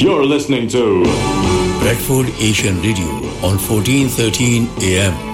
You're listening to Bradford Asian Radio on 1413 AM.